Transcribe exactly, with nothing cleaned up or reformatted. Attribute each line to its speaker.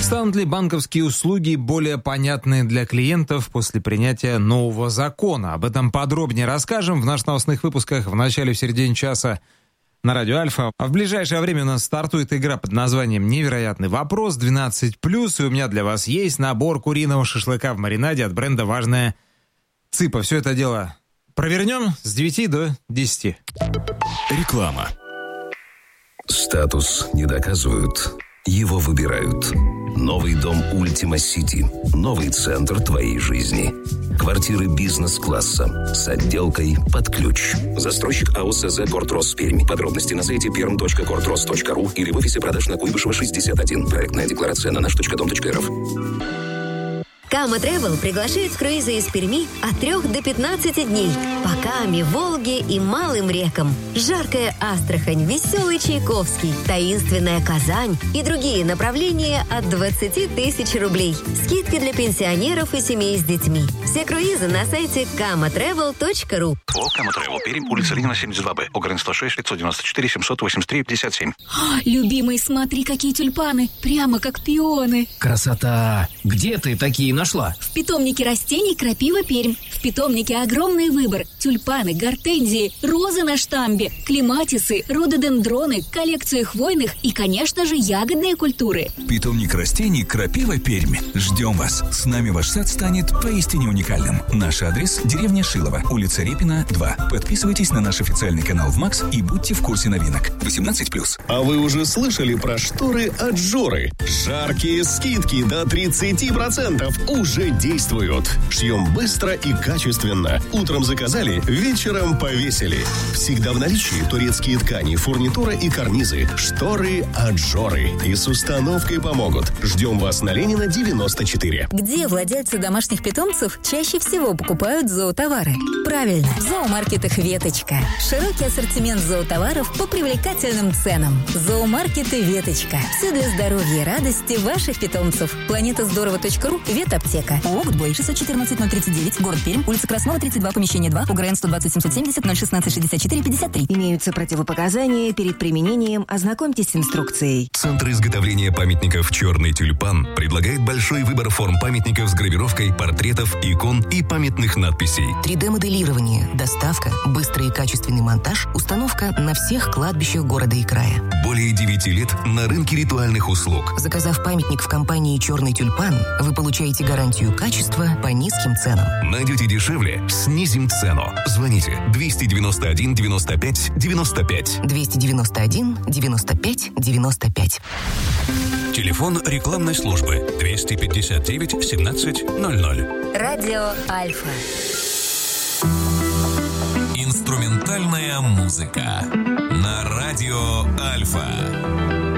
Speaker 1: Станут ли банковские услуги более понятны для клиентов после принятия нового закона? Об этом подробнее расскажем в наших новостных выпусках в начале и в середине часа на Радио Альфа. А в ближайшее время у нас стартует игра под названием «Невероятный вопрос» двенадцать плюс, и у меня для вас есть набор куриного шашлыка в маринаде от бренда «Важная Цыпа». Все это дело провернем с девяти до десяти.
Speaker 2: Реклама. Статус не доказывают, его выбирают. Новый дом Ultima City. Новый центр твоей жизни. Квартиры бизнес-класса с отделкой под ключ. Застройщик АО СЗ «Кортрос Пермь». Подробности на сайте перм точка кортрос точка ру или в офисе продаж на Куйбышева шестьдесят один. Проектная декларация на наш точка дом точка эр эф.
Speaker 3: Кама Travel приглашает в круизы из Перми от трех до пятнадцати дней по Каме, Волге и малым рекам. Жаркая Астрахань, веселый Чайковский, таинственная Казань и другие направления от двадцати тысяч рублей. Скидки для пенсионеров и семей с детьми. Все круизы на сайте кама тревел точка ру.
Speaker 4: О, Кама Travel, Пермь, улица Ленина, семьдесят два Б, Огрен сто шесть, пятьсот девяносто четыре, семьсот восемьдесят три, пятьдесят семь.
Speaker 5: Любимый, смотри, какие тюльпаны, прямо как пионы.
Speaker 6: Красота! Где ты такие нашла?
Speaker 5: В питомнике растений «Крапива Пермь». В питомнике огромный выбор. Тюльпаны, гортензии, розы на штамбе, клематисы, рододендроны, коллекция хвойных и, конечно же, ягодные культуры.
Speaker 7: Питомник растений «Крапива Пермь». Ждем вас. С нами ваш сад станет поистине уникальным. Наш адрес – деревня Шилово, улица Репина, два. Подписывайтесь на наш официальный канал в Макс и будьте в курсе новинок. восемнадцать плюс.
Speaker 8: А вы уже слышали про шторы от Жоры? Жаркие скидки до тридцати процентов уже действуют. Шьем быстро и качественно. Утром заказали, вечером повесили. Всегда в наличии турецкие ткани, фурнитура и карнизы. Шторы от Жоры. И с установкой помогут. Ждем вас на Ленина, девяносто четыре.
Speaker 9: Где владельцы домашних питомцев чаще всего покупают зоотовары? Правильно, в зоомаркетах «Веточка». Широкий ассортимент зоотоваров по привлекательным ценам. Зоомаркеты «Веточка». Все для здоровья и радости ваших питомцев. Планета здорово точка ру, ветаптека. ООО «Гудбой», шестьсот четырнадцать ноль тридцать девять, город Пермь, улица Краснова, тридцать два, помещение два, УГРН сто двадцать семьсот семьдесят ноль шестнадцать шестьдесят четыре пятьдесят три.
Speaker 10: Имеются противопоказания. Перед применением ознакомьтесь с инструкцией.
Speaker 2: Центр изготовления памятников «Черный тюльпан» предлагает большой выбор форм памятников с гравировкой, портретов, икон и памятных надписей.
Speaker 11: три дэ-моделирование, доставка, быстрый и качественный монтаж, установка на всех кладбищах города и края.
Speaker 2: Более девяти лет на рынке ритуальных услуг.
Speaker 11: Заказав памятник в компании «Черный тюльпан», вы получаете гарантию качества по низким ценам.
Speaker 2: Найдете дешевле – снизим цену. Звоните двести девяносто один девяносто пять девяносто пять.
Speaker 11: двести девяносто один девяносто пять девяносто пять.
Speaker 12: Телефон рекламной службы двести пятьдесят девять семнадцать ноль ноль.
Speaker 3: Радио Альфа.
Speaker 12: Инструментальная музыка на Радио Альфа.